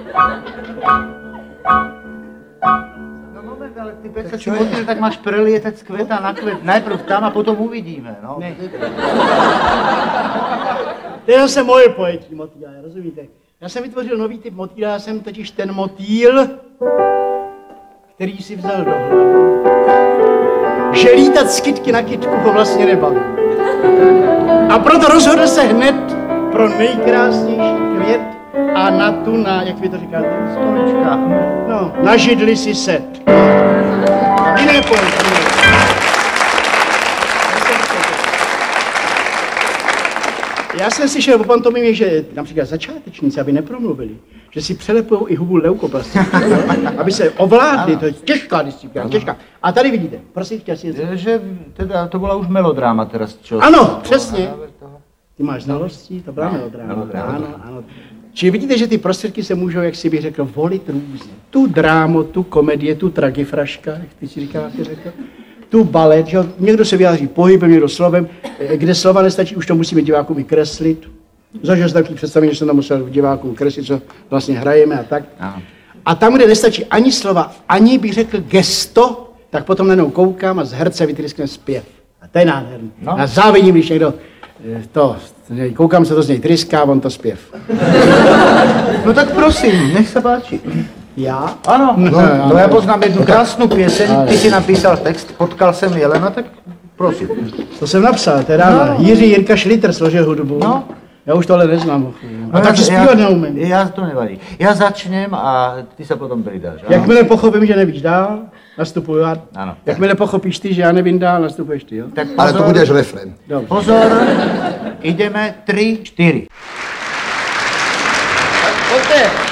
No moment, ale ty pece si motýl, tak máš prelietec z květa na květ. Najprv tam a potom uvidíme, no. Ne. To je zase moje pojetí motýla, rozumíte? Já jsem vytvořil nový typ motýla, já jsem totiž ten motýl, který si vzal do hlavy, že lítat z kytky na kytku ho vlastně nebaví. A proto rozhodl se hned pro nejkrásnější květ a jak vy to říkáte? Stolička. No, na židli si set. Jiné pojetí. Já jsem slyšel o pantomimě, že například začátečníci, aby nepromluvili, že si přelepujou i hubu leukoplasty, aby se ovládli, to je těžká disciplína, těžká. A tady vidíte, prosím, chtěl si... Že teda to byla už melodráma teraz, čo? Ano, přesně. Ty máš znalostí, to byla melodráma. Ano. Čili vidíte, že ty prostředky se můžou, jak si bych řekl, volit různě. Tu drámu, tu komedie, tu tragifraška, jak ty si říkáte, řekl. Tu balet, že někdo se vyjádří pohybem, někdo slovem, kde slova nestačí, už to musíme divákům vykreslit. Zažil jsem takový představení, že jsem tam musel divákům kreslit, co vlastně hrajeme a tak. Aha. A tam, kde nestačí ani slova, ani bych řekl gesto, tak potom na něj koukám a z herce vytryskne zpěv. A to je nádherný. No. Já závidím, když někdo koukám se to z něj tryská, on to zpěv. No tak prosím, nech se páči. Já? Ano, no já poznám jednu krásnou pěseň, ty si napísal text, potkal jsem Jelena, tak prosím. To jsem napsal, teda Jiří Jirka Šlitr složil hudbu. No. Já už tohle neznám. A takže zpívat neumím. Já to nevadí. Já začnem a ty se potom přidáš. Jakmile pochopím, že nevíš dál, nastupuju já. Ano. Jakmile pochopíš ty, že já nevím dál, nastupuješ ty, jo? Tak pozor, ale to budeš refren. Dobře. Pozor, jdeme 3, 4. Pojďte.